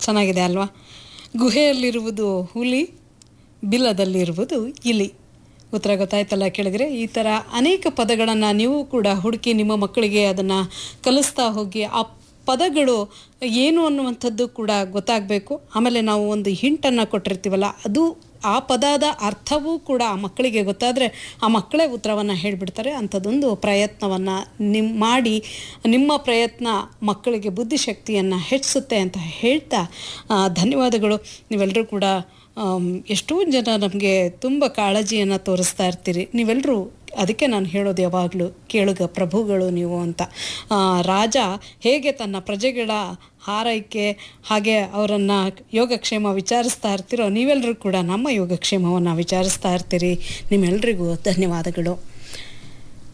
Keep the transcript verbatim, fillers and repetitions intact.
ಚೆನ್ನಾಗಿದೆ ಅಲ್ವಾ? ಗುಹೆಯಲ್ಲಿರುವುದು ಹುಲಿ, ಬಿಲದಲ್ಲಿರುವುದು ಇಲಿ. ಉತ್ತರ ಗೊತ್ತಾಯ್ತಲ್ಲ ಕೇಳಿದರೆ? ಈ ಥರ ಅನೇಕ ಪದಗಳನ್ನು ನೀವು ಕೂಡ ಹುಡುಕಿ ನಿಮ್ಮ ಮಕ್ಕಳಿಗೆ ಅದನ್ನು ಕಲಿಸ್ತಾ ಹೋಗಿ. ಆ ಪದಗಳು ಏನು ಅನ್ನುವಂಥದ್ದು ಕೂಡ ಗೊತ್ತಾಗಬೇಕು. ಆಮೇಲೆ ನಾವು ಒಂದು ಹಿಂಟನ್ನು ಕೊಟ್ಟಿರ್ತೀವಲ್ಲ, ಅದು ಆ ಪದದ ಅರ್ಥವೂ ಕೂಡ ಆ ಮಕ್ಕಳಿಗೆ ಗೊತ್ತಾದರೆ ಆ ಮಕ್ಕಳೇ ಉತ್ತರವನ್ನು ಹೇಳಿಬಿಡ್ತಾರೆ. ಅಂಥದ್ದೊಂದು ಪ್ರಯತ್ನವನ್ನು ನಿಮ್ಮ ಮಾಡಿ ನಿಮ್ಮ ಪ್ರಯತ್ನ ಮಕ್ಕಳಿಗೆ ಬುದ್ಧಿಶಕ್ತಿಯನ್ನು ಹೆಚ್ಚಿಸುತ್ತೆ ಅಂತ ಹೇಳ್ತಾ ಧನ್ಯವಾದಗಳು. ನೀವೆಲ್ಲರೂ ಕೂಡ ಎಷ್ಟೋ ಜನ ನಮಗೆ ತುಂಬ ಕಾಳಜಿಯನ್ನು ತೋರಿಸ್ತಾ ಇರ್ತೀರಿ. ನೀವೆಲ್ಲರೂ ಅದಕ್ಕೆ ನಾನು ಹೇಳೋದು ಯಾವಾಗಲೂ, ಕೇಳುಗ ಪ್ರಭುಗಳು ನೀವು ಅಂತ. ರಾಜ ಹೇಗೆ ತನ್ನ ಪ್ರಜೆಗಳ ಹಾರೈಕೆ ಹಾಗೆ ಅವರನ್ನು ಯೋಗಕ್ಷೇಮ ವಿಚಾರಿಸ್ತಾ ಇರ್ತೀರೋ, ನೀವೆಲ್ಲರೂ ಕೂಡ ನಮ್ಮ ಯೋಗಕ್ಷೇಮವನ್ನು ವಿಚಾರಿಸ್ತಾ ಇರ್ತೀರಿ. ನಿಮ್ಮೆಲ್ಲರಿಗೂ ಧನ್ಯವಾದಗಳು.